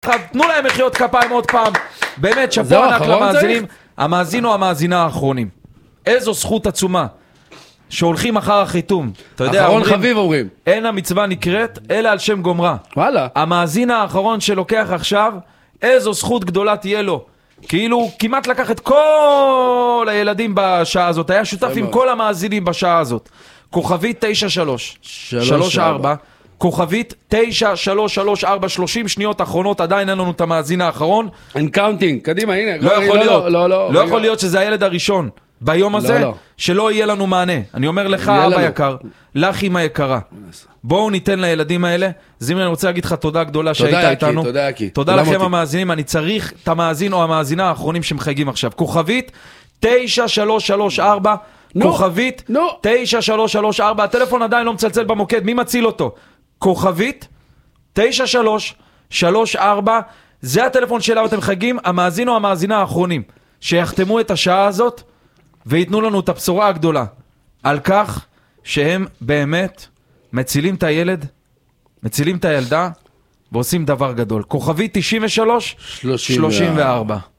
ביחד, תנו להם מחיאות כפיים עוד פעם. באמת, שפו ענק למאזינים, המאזין או המאזינה האחרונים. איזו זכות עצומה. שהולכים אחר החיתום. אתה יודע, אחרון חביב אומרים. אין המצווה נקראת, אלא על שם גומרה. וואלה. המאזין האחרון שלוקח עכשיו, איזו זכות גדולה תהיה לו. כאילו, כמעט לקח את כל הילדים בשעה הזאת. היה שותף עם כל המאזינים בשעה הזאת. כוכבית 9334, כוכבית 9334, 30 שניות אחרונות, עדיין אין לנו את המאזין האחרון. אין קאונטינג, קדימה, הנה. לא יכול להיות שזה הילד הראשון. ביום הזה, שלא יהיה לנו מענה. אני אומר לך, אבא יקר, לך אמא יקרה. בואו ניתן לילדים האלה. זימי, אני רוצה להגיד לך תודה גדולה שהיית איתנו. תודה לכם המאזינים. אני צריך את המאזין או המאזינה האחרונים שמחייגים עכשיו. כוכבית 9334, כוכבית 9334, הטלפון עדיין לא מצלצל במוקד, מי מציל אותו? כוכבית 9334, זה הטלפון שאליו אתם מחייגים, המאזין או המאזינה האחרונים, שיחתמו את השעה הזאת, ויתנו לנו את הבשורה הגדולה, על כך שהם באמת מצילים את הילד, מצילים את הילדה, ועושים דבר גדול. כוכבית 9334.